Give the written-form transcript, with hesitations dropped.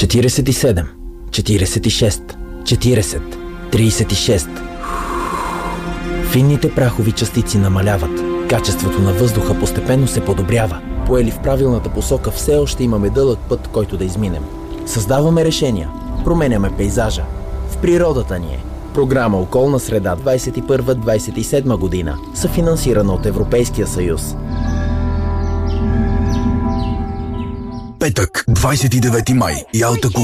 47, 46, 40, 36. Финните прахови частици намаляват. Качеството на въздуха постепенно се подобрява. Поели в правилната посока, все още имаме дълъг път, който да изминем. Създаваме решения. Променяме пейзажа. В природата ни е. Програма Околна среда 21-27 година. Съфинансирана от Европейския съюз. Петък, 29 май. Ялта